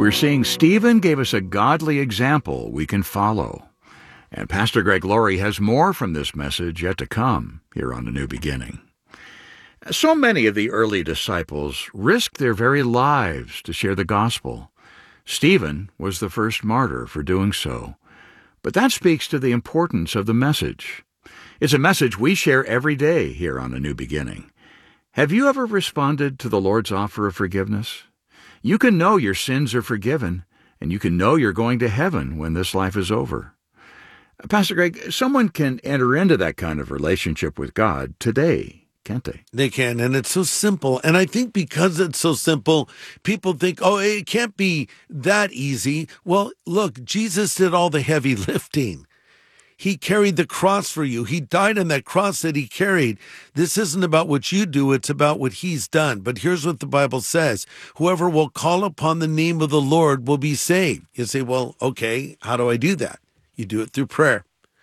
we're seeing Stephen gave us a godly example we can follow. And Pastor Greg Laurie has more from this message yet to come here on A New Beginning. So many of the early disciples risked their very lives to share the gospel. Stephen was the first martyr for doing so. But that speaks to the importance of the message. It's a message we share every day here on A New Beginning. Have you ever responded to the Lord's offer of forgiveness? You can know your sins are forgiven, and you can know you're going to heaven when this life is over. Pastor Greg, someone can enter into that kind of relationship with God today, can't they? They can, and it's so simple. And I think because it's so simple, people think, oh, it can't be that easy. Well, look, Jesus did all the heavy lifting. He carried the cross for you. He died on that cross that he carried. This isn't about what you do. It's about what he's done. But here's what the Bible says. Whoever will call upon the name of the Lord will be saved. You say, well, okay, how do I do that? You do it through prayer.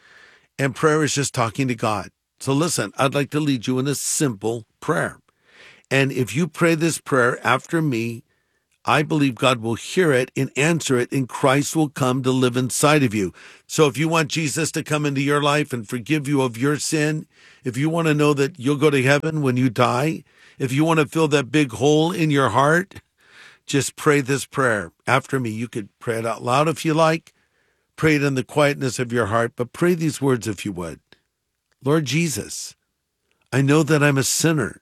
And prayer is just talking to God. So listen, I'd like to lead you in a simple prayer. And if you pray this prayer after me, I believe God will hear it and answer it, and Christ will come to live inside of you. So if you want Jesus to come into your life and forgive you of your sin, if you want to know that you'll go to heaven when you die, if you want to fill that big hole in your heart, just pray this prayer after me. You could pray it out loud if you like. Pray it in the quietness of your heart, but pray these words if you would. Lord Jesus, I know that I'm a sinner,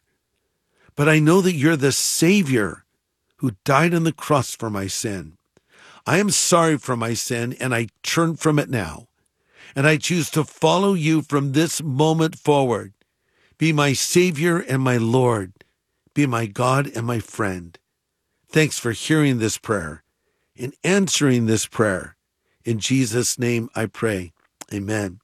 but I know that you're the Savior who died on the cross for my sin. I am sorry for my sin, and I turn from it now. And I choose to follow you from this moment forward. Be my Savior and my Lord. Be my God and my friend. Thanks for hearing this prayer and answering this prayer. In Jesus' name I pray. Amen.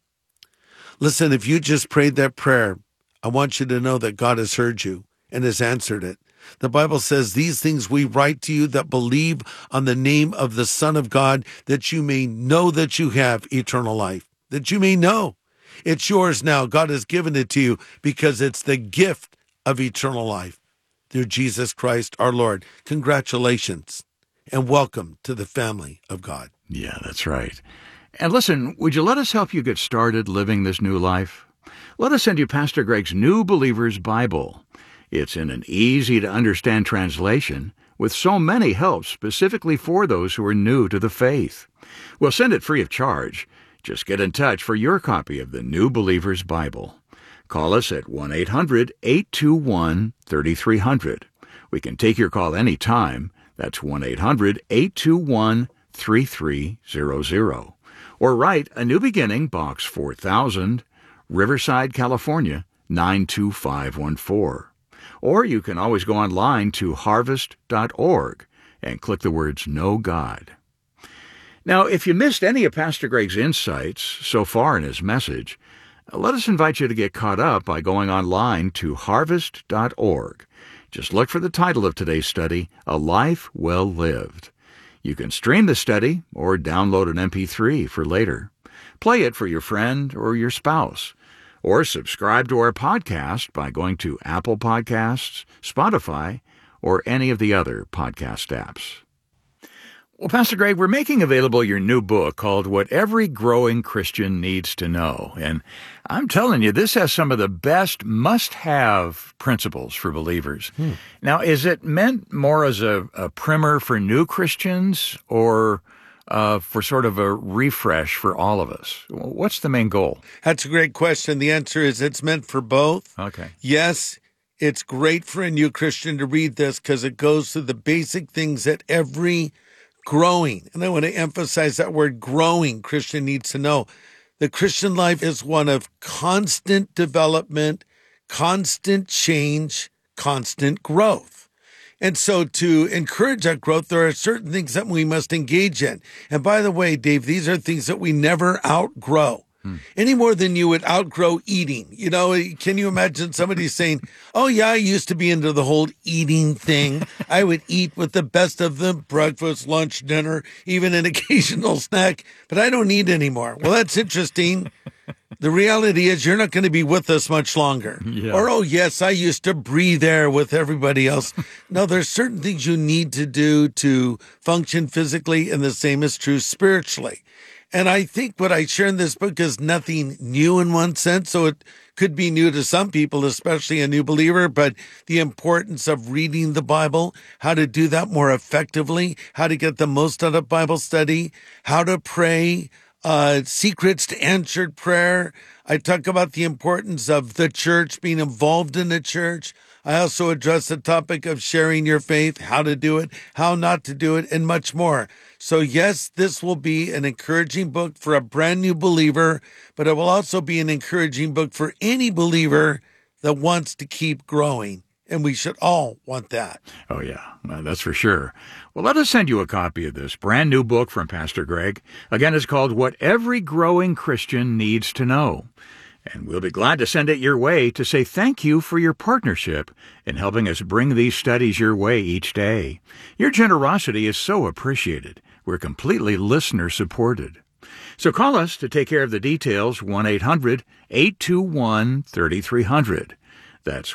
Listen, if you just prayed that prayer, I want you to know that God has heard you and has answered it. The Bible says, these things we write to you that believe on the name of the Son of God, that you may know that you have eternal life, that you may know. It's yours now. God has given it to you because it's the gift of eternal life through Jesus Christ our Lord. Congratulations and welcome to the family of God. Yeah, that's right. And listen, would you let us help you get started living this new life? Let us send you Pastor Greg's New Believer's Bible. It's in an easy-to-understand translation with so many helps specifically for those who are new to the faith. We'll send it free of charge. Just get in touch for your copy of the New Believer's Bible. Call us at 1-800-821-3300. We can take your call anytime. That's 1-800-821-3300. Or write A New Beginning, Box 4000, Riverside, California, 92514. Or you can always go online to harvest.org and click the words Know God. Now, if you missed any of Pastor Greg's insights so far in his message, let us invite you to get caught up by going online to harvest.org. Just look for the title of today's study, A Life Well Lived. You can stream the study or download an MP3 for later. Play it for your friend or your spouse. Or subscribe to our podcast by going to Apple Podcasts, Spotify, or any of the other podcast apps. Well, Pastor Greg, we're making available your new book called What Every Growing Christian Needs to Know. And I'm telling you, this has some of the best must-have principles for believers. Now, is it meant more as a primer for new Christians or for sort of a refresh for all of us? What's the main goal? That's a great question. The answer is it's meant for both. Okay. Yes, it's great for a new Christian to read this because it goes through the basic things that every growing, and I want to emphasize that word growing, Christian needs to know. The Christian life is one of constant development, constant change, constant growth. And so to encourage that growth, there are certain things that we must engage in. And by the way, Dave, these are things that we never outgrow. Any more than you would outgrow eating. You know, can you imagine somebody saying, oh, yeah, I used to be into the whole eating thing. I would eat with the best of them, breakfast, lunch, dinner, even an occasional snack, but I don't eat anymore. Well, that's interesting. The reality is you're not going to be with us much longer. Yeah. Or, oh, yes, I used to breathe air with everybody else. No, there's certain things you need to do to function physically, and the same is true spiritually. And I think what I share in this book is nothing new in one sense. So it could be new to some people, especially a new believer, but the importance of reading the Bible, how to do that more effectively, how to get the most out of Bible study, how to pray, secrets to answered prayer. I talk about the importance of the church, being involved in the church. I also address the topic of sharing your faith, how to do it, how not to do it, and much more. So yes, this will be an encouraging book for a brand new believer, but it will also be an encouraging book for any believer that wants to keep growing. And we should all want that. Oh, yeah, that's for sure. Well, let us send you a copy of this brand new book from Pastor Greg. Again, it's called What Every Growing Christian Needs to Know. And we'll be glad to send it your way to say thank you for your partnership in helping us bring these studies your way each day. Your generosity is so appreciated. We're completely listener-supported. So call us to take care of the details, 1-800-821-3300. That's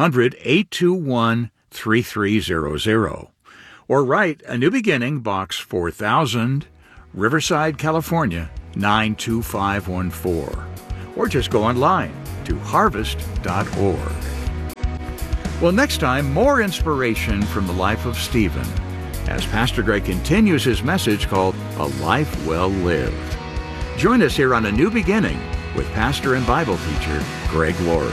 1-800-821-3300. Or write A New Beginning, Box 4000, Riverside, California, 92514. Or just go online to harvest.org. Well, next time, more inspiration from the life of Stephen as Pastor Greg continues his message called A Life Well Lived. Join us here on A New Beginning with pastor and Bible teacher Greg Laurie.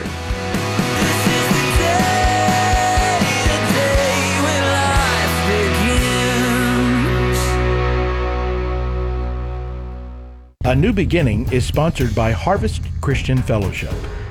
A New Beginning is sponsored by Harvest Christian Fellowship.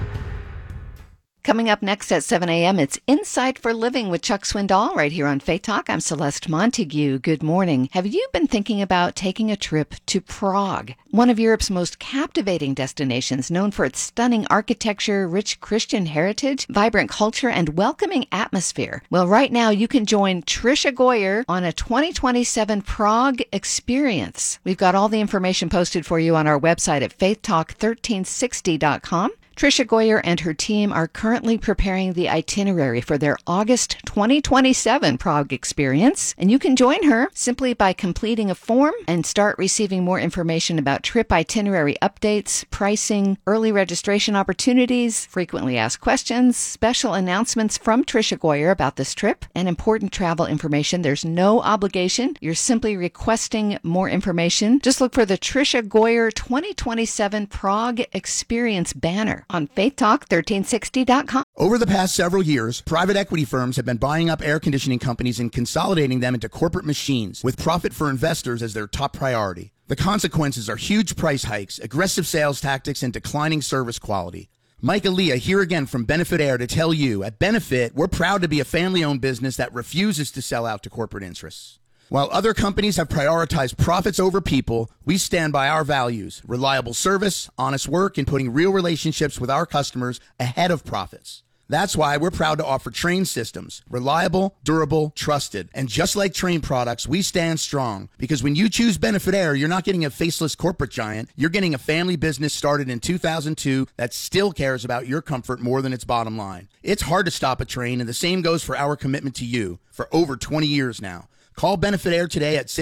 Coming up next at 7 a.m., it's Insight for Living with Chuck Swindoll right here on Faith Talk. I'm Celeste Montague. Good morning. Have you been thinking about taking a trip to Prague, one of Europe's most captivating destinations, known for its stunning architecture, rich Christian heritage, vibrant culture, and welcoming atmosphere? Well, right now you can join Tricia Goyer on a 2027 Prague experience. We've got all the information posted for you on our website at faithtalk1360.com. Tricia Goyer and her team are currently preparing the itinerary for their August 2027 Prague experience, and you can join her simply by completing a form and start receiving more information about trip itinerary updates, pricing, early registration opportunities, frequently asked questions, special announcements from Tricia Goyer about this trip, and important travel information. There's no obligation. You're simply requesting more information. Just look for the Tricia Goyer 2027 Prague experience banner on faithtalk1360.com. Over the past several years, private equity firms have been buying up air conditioning companies and consolidating them into corporate machines, with profit for investors as their top priority. The consequences are huge price hikes, aggressive sales tactics, and declining service quality. Mike Aaliyah here again from Benefit Air to tell you, at Benefit, we're proud to be a family-owned business that refuses to sell out to corporate interests. While other companies have prioritized profits over people, we stand by our values: reliable service, honest work, and putting real relationships with our customers ahead of profits. That's why we're proud to offer Trane systems. Reliable, durable, trusted. And just like Trane products, we stand strong. Because when you choose Benefit Air, you're not getting a faceless corporate giant. You're getting a family business started in 2002 that still cares about your comfort more than its bottom line. It's hard to stop a Trane, and the same goes for our commitment to you for over 20 years now. Call Benefit Air today at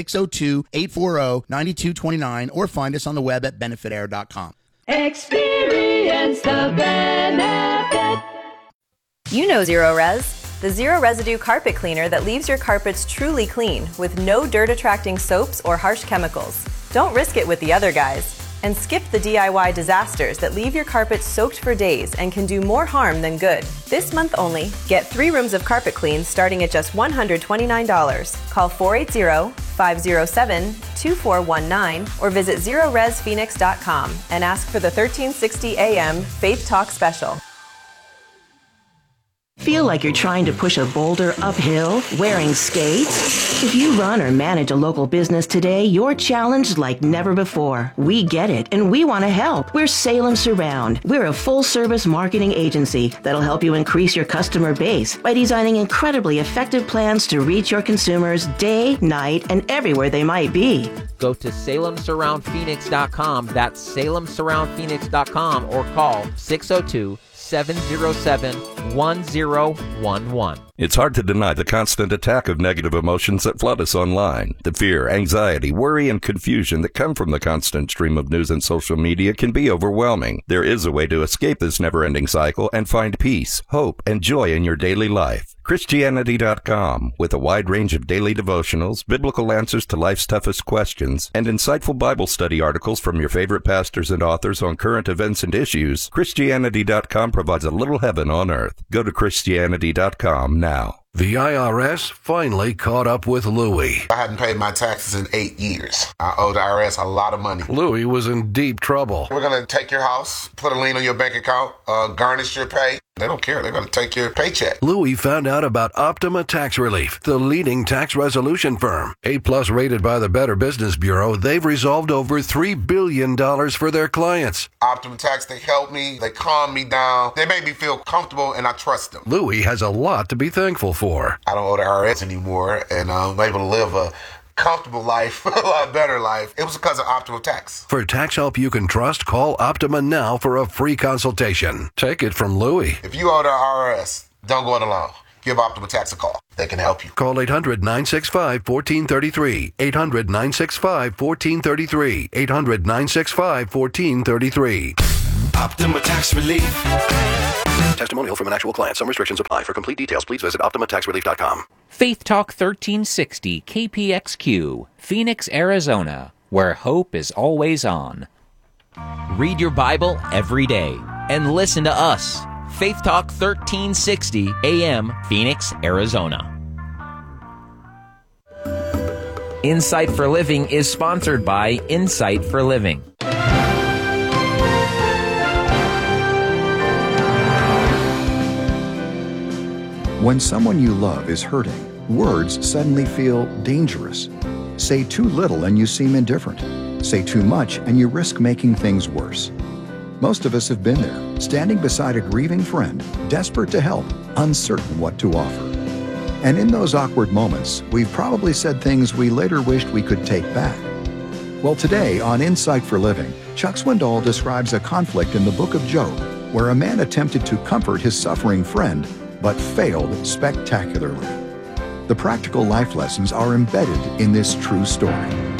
602-840-9229 or find us on the web at benefitair.com. Experience the benefit. You know Zero Res, the zero residue carpet cleaner that leaves your carpets truly clean with no dirt-attracting soaps or harsh chemicals. Don't risk it with the other guys. And skip the DIY disasters that leave your carpet soaked for days and can do more harm than good. This month only, get 3 rooms of carpet clean starting at just $129. Call 480-507-2419 or visit ZeroResPhoenix.com and ask for the 1360 AM Faith Talk special. Feel like you're trying to push a boulder uphill wearing skates? If you run or manage a local business today, you're challenged like never before. We get it, and we want to help. We're Salem Surround. We're a full-service marketing agency that'll help you increase your customer base by designing incredibly effective plans to reach your consumers day, night, and everywhere they might be. Go to SalemSurroundPhoenix.com. That's SalemSurroundPhoenix.com or call 602-707-1011. It's hard to deny the constant attack of negative emotions that flood us online. The fear, anxiety, worry, and confusion that come from the constant stream of news and social media can be overwhelming. There is a way to escape this never-ending cycle and find peace, hope, and joy in your daily life. Christianity.com, with a wide range of daily devotionals, biblical answers to life's toughest questions, and insightful Bible study articles from your favorite pastors and authors on current events and issues, Christianity.com provides a little heaven on earth. Go to Christianity.com now. The IRS finally caught up with Louie. I hadn't paid my taxes in 8 years. I owe the IRS a lot of money. Louie was in deep trouble. We're going to take your house, put a lien on your bank account, garnish your pay. They don't care. They're going to take your paycheck. Louie found out about Optima Tax Relief, the leading tax resolution firm. A-plus rated by the Better Business Bureau, they've resolved over $3 billion for their clients. Optima Tax, they help me. They calm me down. They make me feel comfortable, and I trust them. Louie has a lot to be thankful for. I don't owe the IRS anymore, and I'm able to live a comfortable life, a lot better life. It was because of Optima Tax. For tax help you can trust, call Optima now for a free consultation. Take it from Louie. If you owe the IRS, don't go it alone. Give Optima Tax a call. They can help you. Call 800-965-1433. 800-965-1433. 800-965-1433. Optima Tax Relief. Testimonial from an actual client. Some restrictions apply. For complete details, please visit OptimaTaxRelief.com. Faith Talk 1360 KPXQ, Phoenix, Arizona, where hope is always on. Read your Bible every day and listen to us. Faith Talk 1360 AM, Phoenix, Arizona. Insight for Living is sponsored by Insight for Living. When someone you love is hurting, words suddenly feel dangerous. Say too little and you seem indifferent. Say too much and you risk making things worse. Most of us have been there, standing beside a grieving friend, desperate to help, uncertain what to offer. And in those awkward moments, we've probably said things we later wished we could take back. Well, today on Insight for Living, Chuck Swindoll describes a conflict in the book of Job, where a man attempted to comfort his suffering friend, but failed spectacularly. The practical life lessons are embedded in this true story.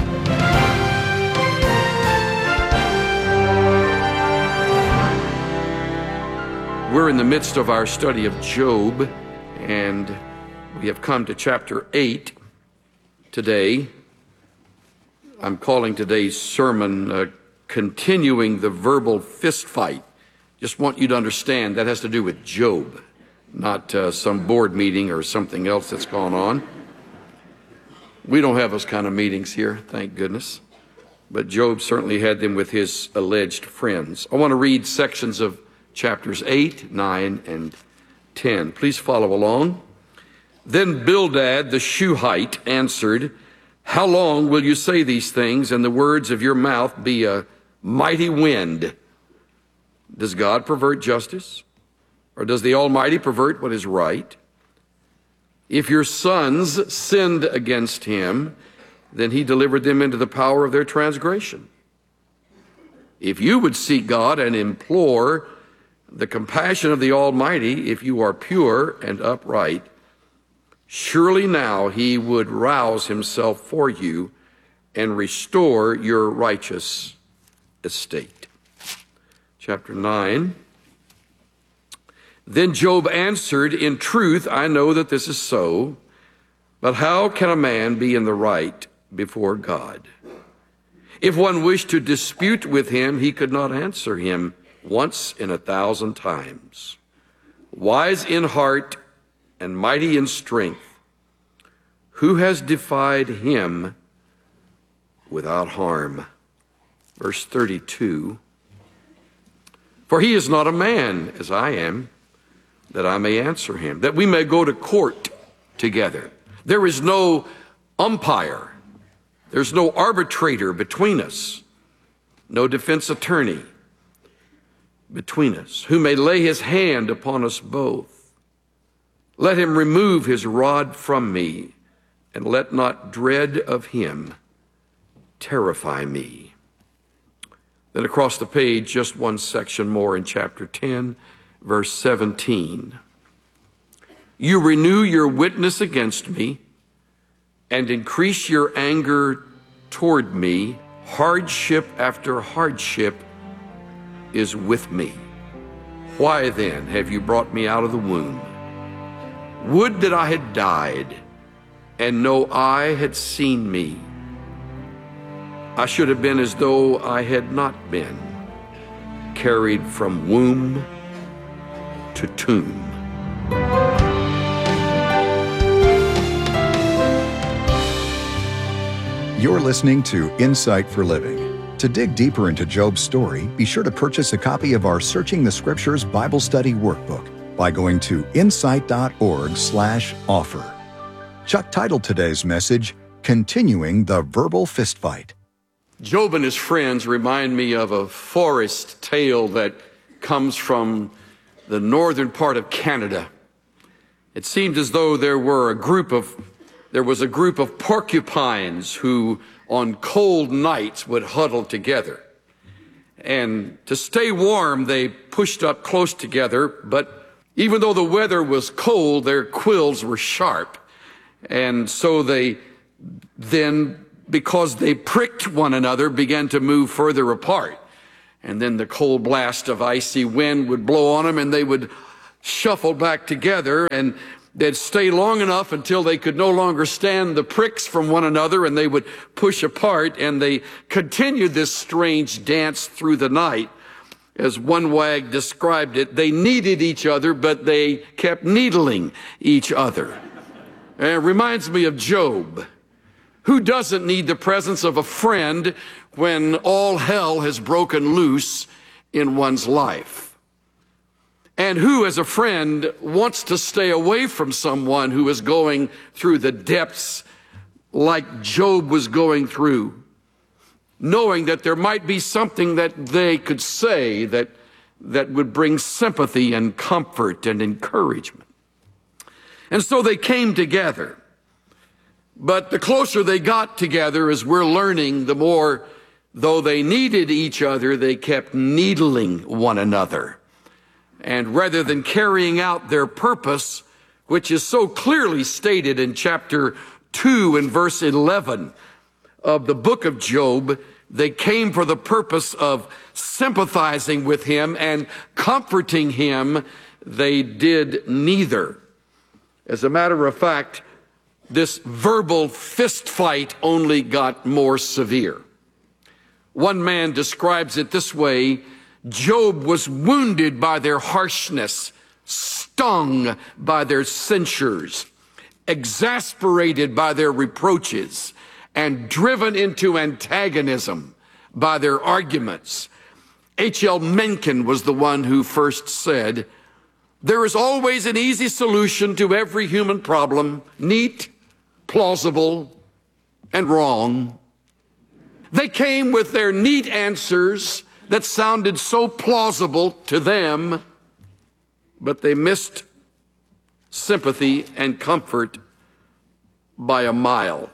We're in the midst of our study of Job, and we have come to chapter 8 today. I'm calling today's sermon Continuing the Verbal Fist Fight. Just want you to understand that has to do with Job, not some board meeting or something else that's gone on. We don't have those kind of meetings here, thank goodness. But Job certainly had them with his alleged friends. I want to read sections of chapters 8, 9, and 10. Please follow along. Then Bildad the Shuhite answered, "How long will you say these things, and the words of your mouth be a mighty wind? Does God pervert justice? Or does the Almighty pervert what is right? If your sons sinned against him, then he delivered them into the power of their transgression. If you would seek God and implore the compassion of the Almighty, if you are pure and upright, surely now he would rouse himself for you and restore your righteous estate." Chapter 9. Then Job answered, "In truth, I know that this is so, but how can a man be in the right before God? If one wished to dispute with him, he could not answer him once in 1,000 times. Wise in heart and mighty in strength, who has defied him without harm?" Verse 32. For he is not a man as I am, that I may answer him, that we may go to court together. There is no umpire. There's no arbitrator between us, no defense attorney between us, who may lay his hand upon us both. Let him remove his rod from me, and let not dread of him terrify me. Then across the page, just one section more in chapter 10, verse 17. You renew your witness against me and increase your anger toward me. Hardship after hardship is with me. Why then have you brought me out of the womb? Would that I had died and no eye had seen me. I should have been as though I had not been, carried from womb to tomb. You're listening to Insight for Living. To dig deeper into Job's story, be sure to purchase a copy of our Searching the Scriptures Bible Study Workbook by going to insight.org/offer. Chuck titled today's message, Continuing the Verbal Fistfight. Job and his friends remind me of a forest tale that comes from the northern part of Canada. It seemed as though there was a group of porcupines who on cold nights would huddle together. And to stay warm, they pushed up close together, but even though the weather was cold, their quills were sharp. And so they then, because they pricked one another, began to move further apart. And then the cold blast of icy wind would blow on them, and they would shuffle back together, and they'd stay long enough until they could no longer stand the pricks from one another, and they would push apart, and they continued this strange dance through the night. As one wag described it, they needed each other, but they kept needling each other. And it reminds me of Job. Who doesn't need the presence of a friend when all hell has broken loose in one's life? And who, as a friend, wants to stay away from someone who is going through the depths like Job was going through, knowing that there might be something that they could say that would bring sympathy and comfort and encouragement? And so they came together. But the closer they got together, as we're learning, the more, though they needed each other, they kept needling one another. And rather than carrying out their purpose, which is so clearly stated in chapter 2 and verse 11 of the book of Job, they came for the purpose of sympathizing with him and comforting him. They did neither. As a matter of fact, this verbal fist fight only got more severe. One man describes it this way: Job was wounded by their harshness, stung by their censures, exasperated by their reproaches, and driven into antagonism by their arguments. H.L. Mencken was the one who first said, "There is always an easy solution to every human problem, neat, plausible, and wrong." They came with their neat answers that sounded so plausible to them, but they missed sympathy and comfort by a mile.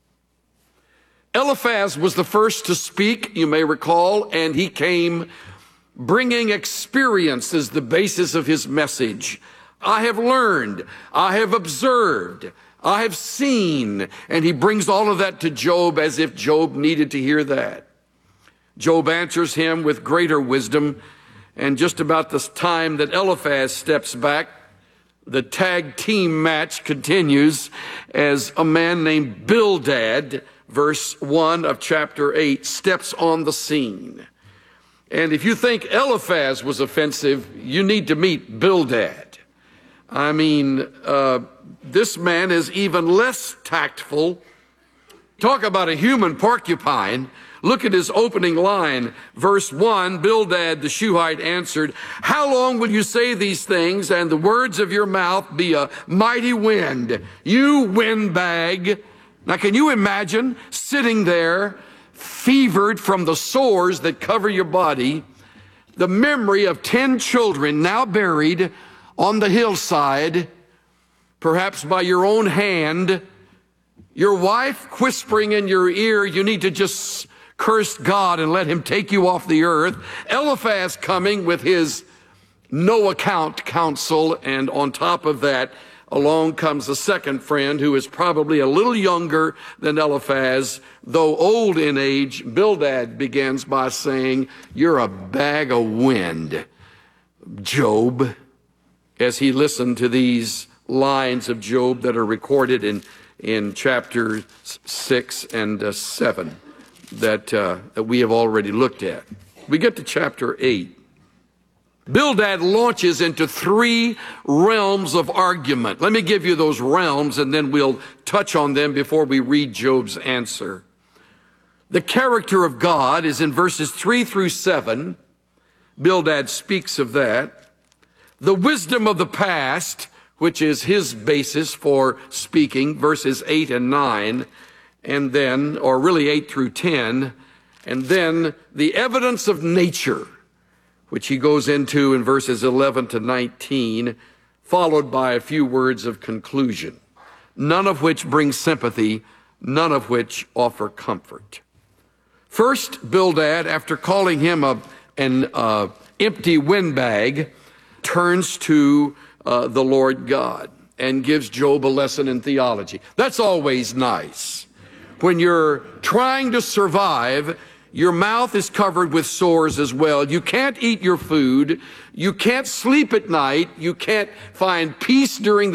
Eliphaz was the first to speak, you may recall, and he came bringing experience as the basis of his message. I have learned, I have observed, I have seen, and he brings all of that to Job as if Job needed to hear that. Job answers him with greater wisdom, and just about the time that Eliphaz steps back, the tag team match continues as a man named Bildad, verse 1 of chapter 8, steps on the scene. And if you think Eliphaz was offensive, you need to meet Bildad. I mean, this man is even less tactful Talk about a human porcupine. Look at his opening line. Verse 1, Bildad the Shuhite answered, how long will you say these things, and the words of your mouth be a mighty wind? You windbag. Now, can you imagine sitting there, fevered from the sores that cover your body, the memory of 10 children now buried on the hillside, perhaps by your own hand, your wife whispering in your ear, you need to just curse God and let him take you off the earth. Eliphaz coming with his no account counsel, and on top of that, along comes a second friend who is probably a little younger than Eliphaz, though old in age. Bildad begins by saying, you're a bag of wind, Job, as he listened to these lines of Job that are recorded in chapter 6 and 7 that we have already looked at. We get to chapter 8. Bildad launches into 3 realms of argument. Let me give you those realms, and then we'll touch on them before we read Job's answer. The character of God is in verses 3 through 7. Bildad speaks of that. The wisdom of the past, which is his basis for speaking, verses 8 and 9, and then, or really 8 through 10, and then the evidence of nature, which he goes into in verses 11 to 19, followed by a few words of conclusion, none of which bring sympathy, none of which offer comfort. First, Bildad, after calling him an empty windbag, turns to the Lord God and gives Job a lesson in theology. That's always nice. When you're trying to survive, your mouth is covered with sores as well. You can't eat your food. You can't sleep at night. You can't find peace during the